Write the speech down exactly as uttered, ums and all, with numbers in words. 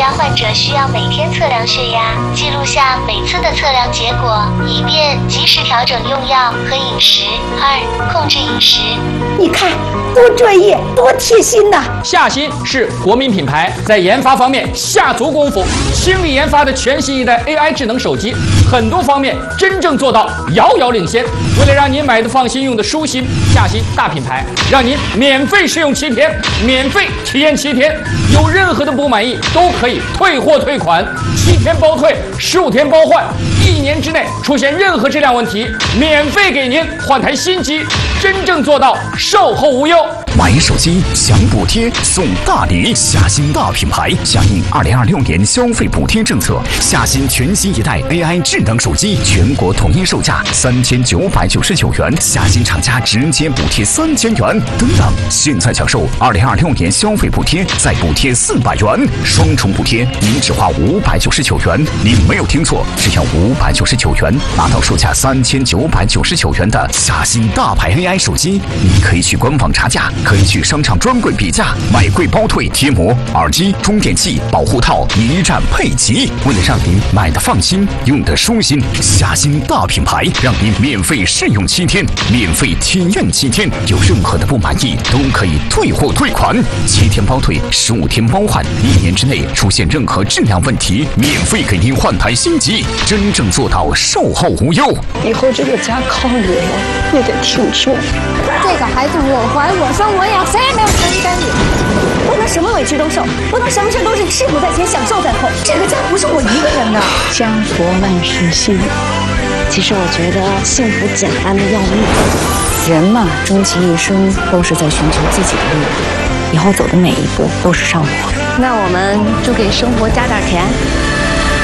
压患者需要每天测量血压，记录下每次的测量结果，以便及时调整用药和饮食。二、控制饮食。 你看，多专业，多贴心呐！ 夏新是国民品牌，在研发方面下足功夫，倾力研发的全新一代 A I 智能手机，很多方面真正做到遥遥领先。为了让您买的放心，用的舒心，夏新大品牌让您免费试用七天，免费体验七天，有任何的不满意都可以退货退款，七天包退，十五天包换，一年之内出现任何质量问题，免费给您换台新机，真正做到售后无忧。 买手机享补贴送大礼，夏新大品牌响应二零二六年消费补贴政策，夏新全新一代 A I 智能手机全国统一售价三千九百九十九元，夏新厂家直接补贴三千元。等等，现在享受二零二六年消费补贴，再补贴四百元，双重补贴，您只花五百九十九元。您没有听错，只要五百九十九元，拿到售价三千九百九十九元的夏新大牌 A I 手机。你可以去官网查价，可以去商场专柜比价，买贵包退，贴膜、耳机、充电器、保护套一站配齐。为了让您买的放心，用的舒心，夏新大品牌让您免费试用七天，免费体验七天，有任何的不满意都可以退货退款，七天包退，十五天包换，一年之内出现任何质量问题，免费给您换台新机，真正做到售后无忧。 以后这个家靠你了，你得挺住。 这个孩子我怀我生我养，谁也没有权利干预。不能什么委屈都受，不能什么事都是吃苦在前，享受在后。这个家不是我一个人的。 家国万事兴。其实我觉得幸福简单的要命。人嘛，终其一生都是在寻求自己的路，以后走的每一步都是上坡。 那我们就给生活加点甜。